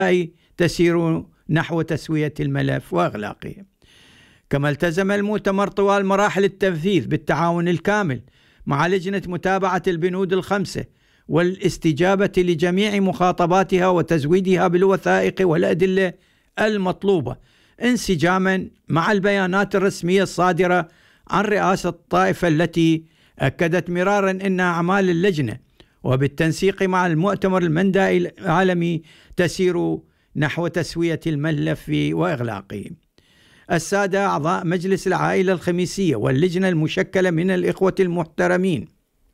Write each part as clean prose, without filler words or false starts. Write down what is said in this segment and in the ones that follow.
تسير نحو تسوية الملف وإغلاقه. كما التزم المؤتمر طوال مراحل التنفيذ بالتعاون الكامل مع لجنة متابعة البنود الخمسة والاستجابة لجميع مخاطباتها وتزويدها بالوثائق والأدلة المطلوبة انسجاما مع البيانات الرسمية الصادرة عن رئاسة الطائفة التي أكدت مرارا أن أعمال اللجنة وبالتنسيق مع المؤتمر المندائي العالمي تسير نحو تسوية الملف وإغلاقه. السادة أعضاء مجلس العائلة الخميسية واللجنة المشكلة من الإخوة المحترمين،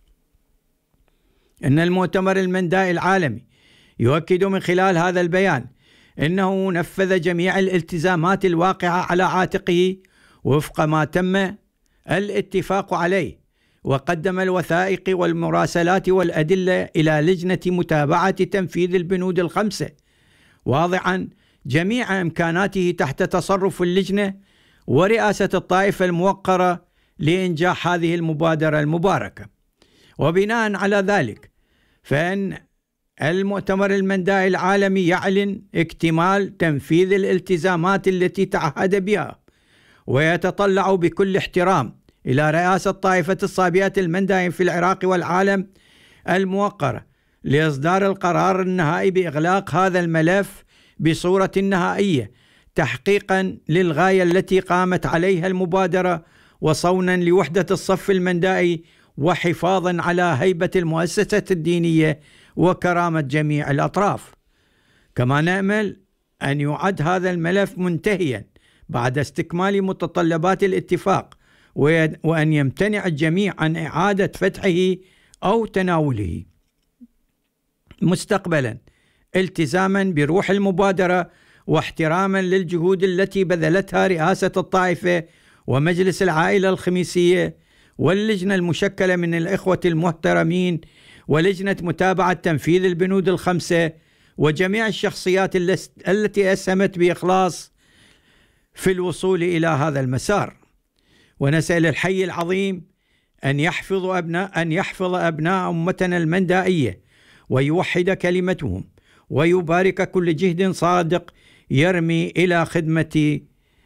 إن المؤتمر المندائي العالمي يؤكد من خلال هذا البيان إنه نفذ جميع الالتزامات الواقعة على عاتقه وفق ما تم الاتفاق عليه، وقدم الوثائق والمراسلات والأدلة إلى لجنة متابعة تنفيذ البنود الخمسة، واضعا جميع إمكاناته تحت تصرف اللجنة ورئاسة الطائفة الموقرة لإنجاح هذه المبادرة المباركة. وبناء على ذلك فإن المؤتمر المندائي العالمي يعلن اكتمال تنفيذ الالتزامات التي تعهد بها، ويتطلع بكل احترام إلى رئاسة طائفة الصابئات المندائي في العراق والعالم الموقرة لإصدار القرار النهائي بإغلاق هذا الملف بصورة نهائية، تحقيقا للغاية التي قامت عليها المبادرة وصونا لوحدة الصف المندائي وحفاظا على هيبة المؤسسة الدينية وكرامة جميع الأطراف. كما نأمل أن يعد هذا الملف منتهيا بعد استكمال متطلبات الاتفاق، وأن يمتنع الجميع عن إعادة فتحه أو تناوله مستقبلا، التزاما بروح المبادرة واحتراما للجهود التي بذلتها رئاسة الطائفة ومجلس العائلة الخميسية واللجنة المشكلة من الإخوة المحترمين ولجنة متابعة تنفيذ البنود الخمسة وجميع الشخصيات التي أسهمت بإخلاص في الوصول إلى هذا المسار. ونسأل الحي العظيم أن يحفظ أبناء أمتنا المندائية ويوحد كلمتهم ويبارك كل جهد صادق يرمي إلى خدمة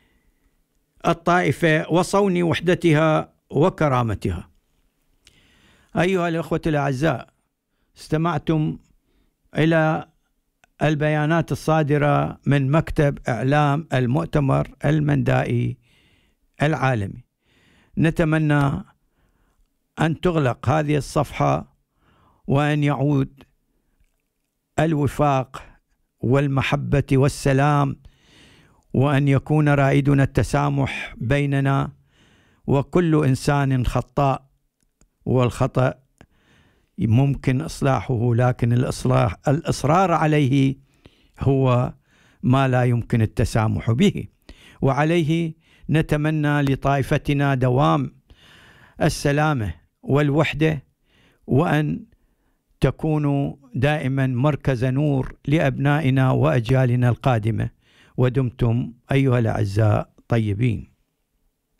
الطائفة وصون وحدتها وكرامتها. أيها الأخوة الأعزاء، استمعتم إلى البيانات الصادرة من مكتب إعلام المؤتمر المندائي العالمي. نتمنى أن تغلق هذه الصفحة وأن يعود الوفاق والمحبة والسلام، وأن يكون رائدنا التسامح بيننا، وكل إنسان خطاء والخطأ ممكن إصلاحه، لكن الإصرار عليه هو ما لا يمكن التسامح به. وعليه نتمنى لطائفتنا دوام السلامة والوحدة، وأن تكونوا دائما مركز نور لأبنائنا وأجيالنا القادمة. ودمتم أيها الأعزاء طيبين.